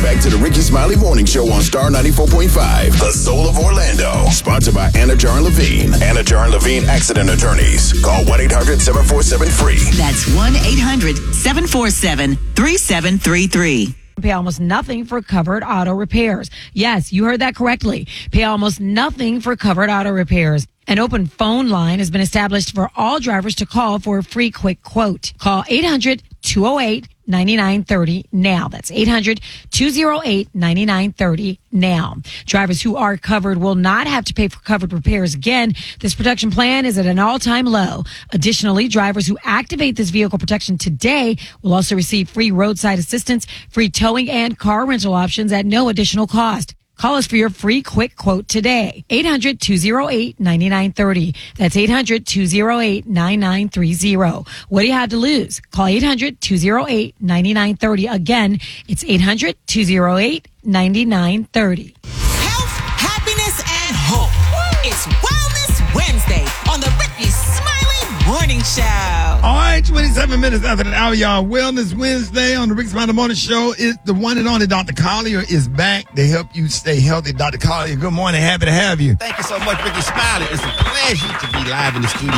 back to the Ricky Smiley Morning Show on Star 94.5, the soul of Orlando. Sponsored by Anajar and Levine. Anajar and Levine Accident Attorneys. Call 1-800-747-FREE. That's 1-800-747-3733. Pay almost nothing for covered auto repairs. Yes, you heard that correctly. Pay almost nothing for covered auto repairs. An open phone line has been established for all drivers to call for a free quick quote. Call 800-208-9930 now. That's 800-208-9930 now. Drivers who are covered will not have to pay for covered repairs again. This protection plan is at an all-time low. Additionally, drivers who activate this vehicle protection today will also receive free roadside assistance, free towing, and car rental options at no additional cost. Call us for your free quick quote today. 800-208-9930. That's 800-208-9930. What do you have to lose? Call 800-208-9930. Again, it's 800-208-9930. Health, happiness, and hope. It's Wellness Wednesday on the Ricky Smiley Morning Show. All right, 27 minutes after the hour, y'all. Wellness Wednesday on the Ricky Smiley Morning Show. It's the one and only Dr. Collier is back to help you stay healthy. Dr. Collier, good morning. Happy to have you. Thank you so much, Ricky Smiley. It's a pleasure to be live in the studio.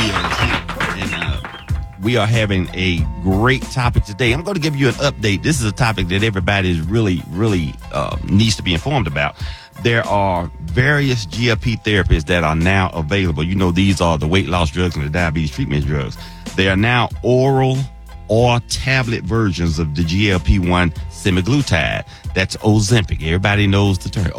And we are having a great topic today. I'm going to give you an update. This is a topic that everybody is really needs to be informed about. There are various GLP therapies that are now available. You know, these are the weight loss drugs and the diabetes treatment drugs. They are now oral or tablet versions of the GLP-1 semaglutide. That's Ozempic. Everybody knows the term.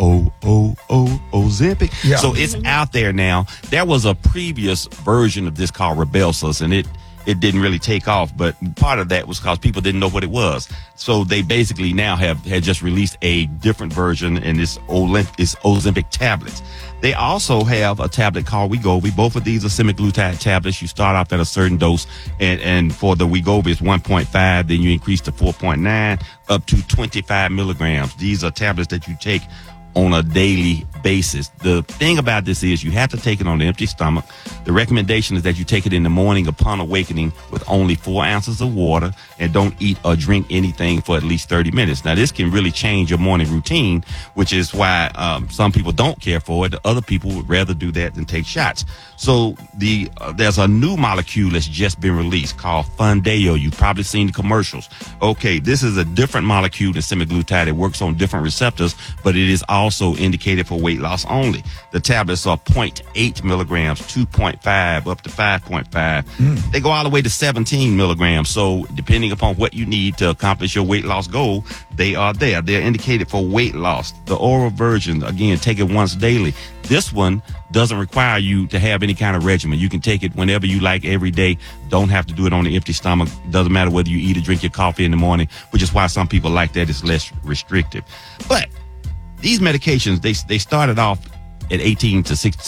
Ozempic. Yeah. So it's out there now. There was a previous version of this called Rybelsus, and it didn't really take off, but part of that was because people didn't know what it was. So they basically now had just released a different version, and it's Ozempic tablets. They also have a tablet called Wegovy. Both of these are semaglutide tablets. You start off at a certain dose, and for the Wegovy, it's 1.5, then you increase to 4.9, up to 25 milligrams. These are tablets that you take on a daily basis. The thing about this is you have to take it on an empty stomach. The recommendation is that you take it in the morning upon awakening with only 4 ounces of water, and don't eat or drink anything for at least 30 minutes. Now, this can really change your morning routine, which is why some people don't care for it. Other people would rather do that than take shots. So there's a new molecule that's just been released called Foundayo. You've probably seen the commercials. Okay, this is a different molecule than semaglutide. It works on different receptors, but it is also indicated for weight loss only. The tablets are 0.8 milligrams, 2.5, up to 5.5. They go all the way to 17 milligrams. So depending upon what you need to accomplish your weight loss goal, they are there. They're indicated for weight loss. The oral version, again, take it once daily. This one doesn't require you to have any kind of regimen. You can take it whenever you like, every day. Don't have to do it on an empty stomach. Doesn't matter whether you eat or drink your coffee in the morning, which is why some people like that. It's less restrictive. But these medications, they started off at $1,600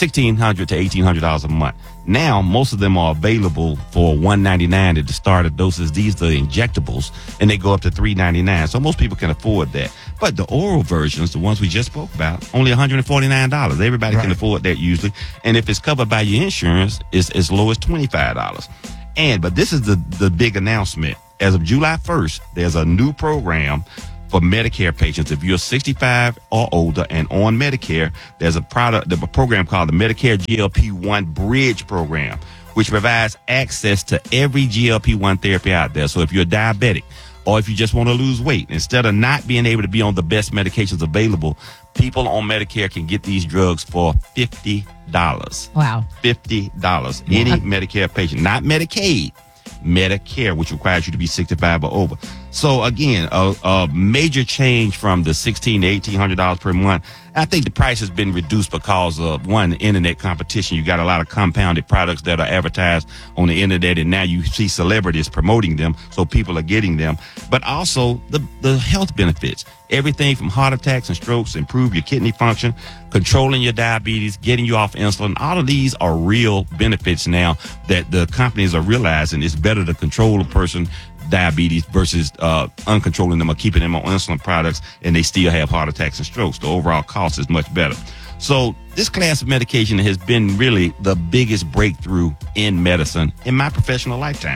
to $1,800 a month. Now, most of them are available for $199 at the start of doses. These are injectables, and they go up to $399. So most people can afford that. But the oral versions, the ones we just spoke about, only $149. Everybody can afford that usually. And if it's covered by your insurance, it's as low as $25. But this is the big announcement. As of July 1st, there's a new program for Medicare patients. If you're 65 or older and on Medicare, there's a program called the Medicare GLP-1 Bridge Program, which provides access to every GLP-1 therapy out there. So if you're diabetic, or if you just want to lose weight, instead of not being able to be on the best medications available, people on Medicare can get these drugs for $50. Wow. $50. Any Medicare patient, not Medicaid. Medicare, which requires you to be 65 or over. So again, a major change from the $1,600 to $1,800 per month. I think the price has been reduced because of, one, internet competition. You got a lot of compounded products that are advertised on the internet, and now you see celebrities promoting them, so people are getting them. But also the health benefits. Everything from heart attacks and strokes, improve your kidney function, controlling your diabetes, getting you off insulin. All of these are real benefits now that the companies are realizing it's better to control a person diabetes versus uncontrolling them or keeping them on insulin products, and they still have heart attacks and strokes. The overall cost is much better. So this class of medication has been really the biggest breakthrough in medicine in my professional lifetime.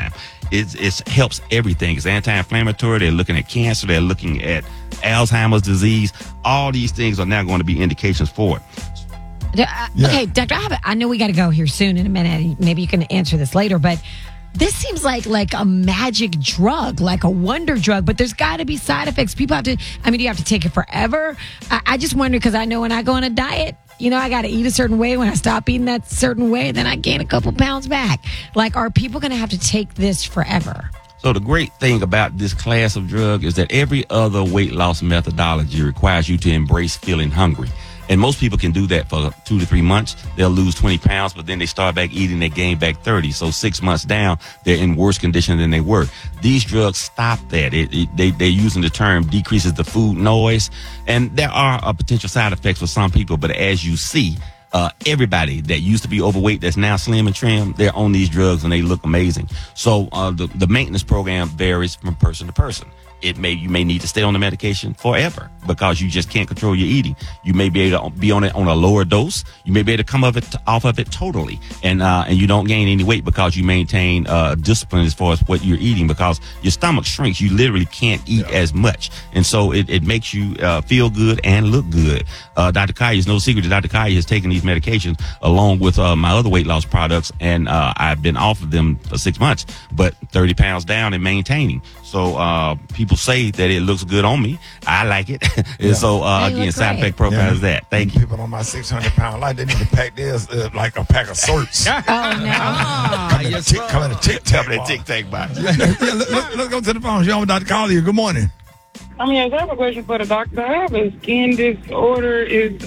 it helps everything. It's anti-inflammatory. They're looking at cancer. They're looking at Alzheimer's disease. All these things are now going to be indications for it. Okay, Doctor, I know we got to go here soon in a minute. Maybe you can answer this later, but this seems like a magic drug, like a wonder drug, but there's got to be side effects. People have to, do you have to take it forever? I just wonder, because I know when I go on a diet, I got to eat a certain way. When I stop eating that certain way, then I gain a couple pounds back. Like, are people going to have to take this forever? So the great thing about this class of drug is that every other weight loss methodology requires you to embrace feeling hungry. And most people can do that for 2 to 3 months. They'll lose 20 pounds, but then they start back eating, they gain back 30. So 6 months down, they're in worse condition than they were. These drugs stop that. They're using the term decreases the food noise. And there are potential side effects for some people, but as you see, everybody that used to be overweight that's now slim and trim, they're on these drugs and they look amazing. So the maintenance program varies from person to person. You may need to stay on the medication forever because you just can't control your eating. You may be able to be on it on a lower dose. You may be able to come off of it totally, and you don't gain any weight because you maintain discipline as far as what you're eating, because your stomach shrinks. You literally can't eat as much, and so it makes you feel good and look good. Dr. Khayr, it's no secret that Dr. Khayr has taken these medications along with my other weight loss products, and I've been off of them for 6 months, but 30 pounds down and maintaining. So people say that it looks good on me. I like it. And so, again, side effect profile is that. Thank you. People on my 600-pound life, they need to pack theirs like a pack of sorts. Oh, no. Come in a tic-tac box. Tic-tac box. Let's go to the phone. You're on with Dr. Collier. Good morning. I have a question for the doctor. I have a skin disorder. It's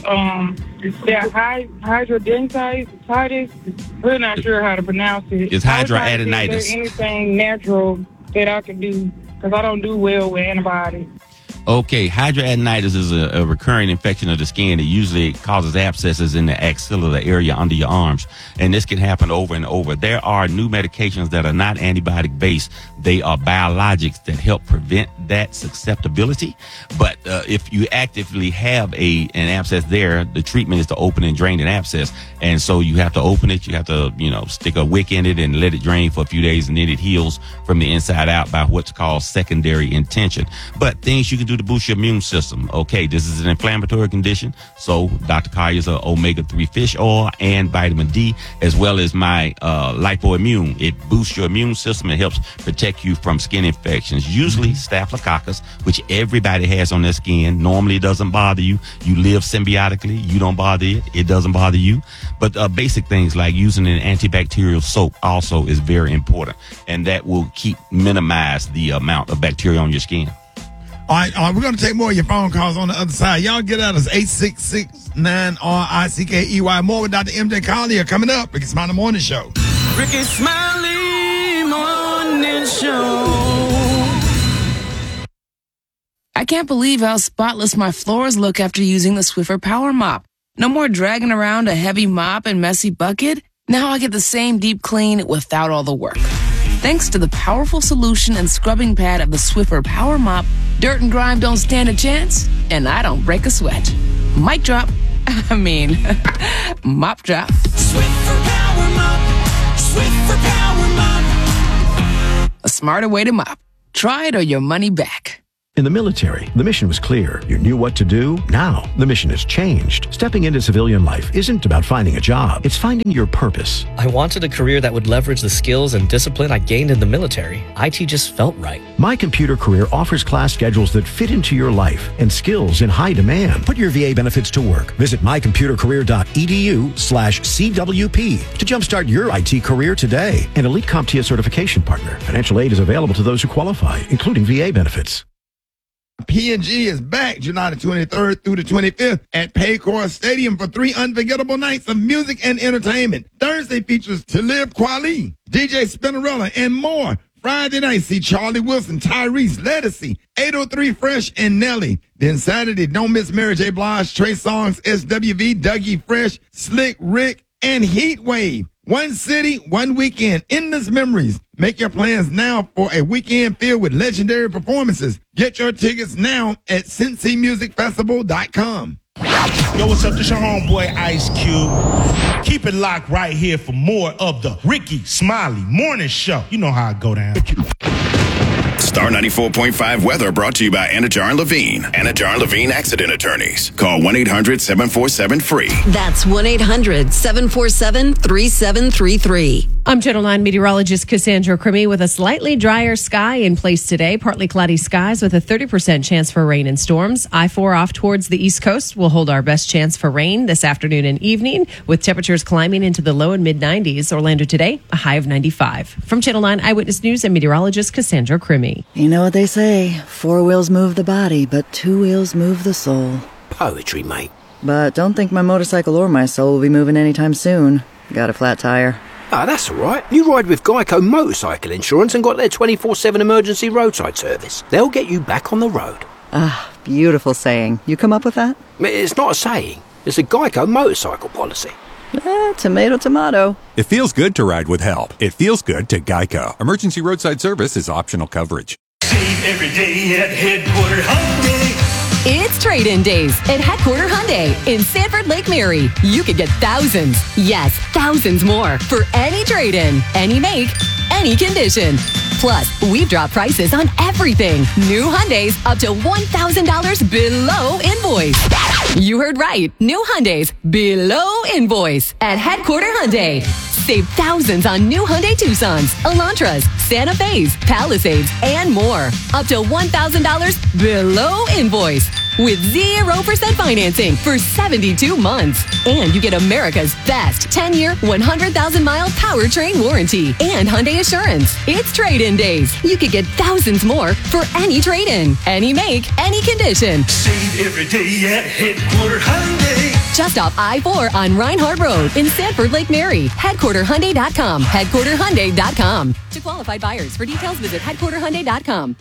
hydrodentitis. We're not sure how to pronounce it. It's hydroadenitis. Is there anything natural that I can do? Because I don't do well with antibiotics. Okay, hydroadenitis is a recurring infection of the skin. It usually causes abscesses in the axilla, the area under your arms, and this can happen over and over. There are new medications that are not antibiotic based. They are biologics that help prevent that susceptibility. But if you actively have an abscess there, the treatment is to open and drain an abscess, and so you have to open it. You have to stick a wick in it and let it drain for a few days, and then it heals from the inside out by what's called secondary intention. But things you can do to boost your immune system. Okay, this is an inflammatory condition, so Dr. Khayr's omega-3 fish oil and vitamin D, as well as my lipoimmune. It boosts your immune system. It helps protect you from skin infections, usually staphylococcus, which everybody has on their skin. Normally it doesn't bother you. You live symbiotically. You don't bother it. It doesn't bother you. But basic things like using an antibacterial soap also is very important, and that will minimize the amount of bacteria on your skin. All right, we're going to take more of your phone calls on the other side. Y'all get at us, 866-9-RICKEY. More with Dr. MJ Collier coming up. Ricky Smiley Morning Show. Ricky Smiley Morning Show. I can't believe how spotless my floors look after using the Swiffer Power Mop. No more dragging around a heavy mop and messy bucket. Now I get the same deep clean without all the work. Thanks to the powerful solution and scrubbing pad of the Swiffer Power Mop, dirt and grime don't stand a chance, and I don't break a sweat. Mic drop. Mop drop. Swiffer Power Mop. Swiffer Power Mop. A smarter way to mop. Try it or your money back. In the military, the mission was clear. You knew what to do. Now, the mission has changed. Stepping into civilian life isn't about finding a job. It's finding your purpose. I wanted a career that would leverage the skills and discipline I gained in the military. IT just felt right. My Computer Career offers class schedules that fit into your life and skills in high demand. Put your VA benefits to work. Visit mycomputercareer.edu/CWP to jumpstart your IT career today. An Elite CompTIA certification partner. Financial aid is available to those who qualify, including VA benefits. P&G is back July the 23rd through the 25th at Paycor Stadium for 3 unforgettable nights of music and entertainment. Thursday features Talib Kweli, DJ Spinnerella, and more. Friday night, see Charlie Wilson, Tyrese, Ledisi, 803 Fresh, and Nelly. Then Saturday, don't miss Mary J. Blige, Trey Songz, SWV, Dougie Fresh, Slick Rick, and Heatwave. One city, one weekend, endless memories. Make your plans now for a weekend filled with legendary performances. Get your tickets now at CincyMusicFestival.com. Yo, what's up? This your homeboy Ice Cube. Keep it locked right here for more of the Ricky Smiley Morning Show. You know how I go down. Star 94.5 weather brought to you by Anajar and Levine. Anajar and Levine Accident Attorneys. Call 1-800-747-FREE. That's 1-800-747-3733. I'm Channel 9 meteorologist Cassandra Crimi with a slightly drier sky in place today. Partly cloudy skies with a 30% chance for rain and storms. I-4 off towards the East Coast will hold our best chance for rain this afternoon and evening, with temperatures climbing into the low and mid-90s. Orlando today, a high of 95. From Channel 9 Eyewitness News and meteorologist Cassandra Crimi. You know what they say, 4 wheels move the body, but 2 wheels move the soul. Poetry, mate. But don't think my motorcycle or my soul will be moving anytime soon. Got a flat tire. Ah, that's all right. You ride with Geico Motorcycle Insurance and got their 24/7 emergency roadside service. They'll get you back on the road. Ah, beautiful saying. You come up with that? It's not a saying. It's a Geico motorcycle policy. Tomato, tomato. It feels good to ride with help. It feels good to Geico. Emergency roadside service is optional coverage. Save every day at Headquarter Hyundai. It's trade-in days at Headquarter Hyundai in Sanford Lake Mary. You could get thousands, yes, thousands more for any trade-in, any make, any condition. Plus, we've dropped prices on everything. New Hyundais up to $1,000 below invoice. You heard right. New Hyundais below invoice at Headquarter Hyundai. Save thousands on new Hyundai Tucsons, Elantras, Santa Fe's, Palisades, and more. Up to $1,000 below invoice with 0% financing for 72 months. And you get America's best 10-year, 100,000-mile powertrain warranty and Hyundai Assurance. It's trade-in days. You could get thousands more for any trade-in, any make, any condition. Save every day at Headquarter Hyundai. Just off I-4 on Reinhardt Road in Sanford Lake Mary. HeadquarterHyundai.com. HeadquarterHyundai.com. To qualified buyers. For details, visit HeadquarterHyundai.com.